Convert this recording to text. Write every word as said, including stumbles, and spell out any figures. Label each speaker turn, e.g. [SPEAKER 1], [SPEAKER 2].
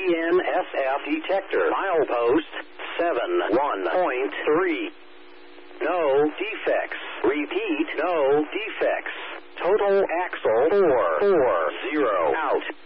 [SPEAKER 1] N S F detector. Milepost seven one point three. No defects. Repeat, no defects. Total axle four four zero. Out.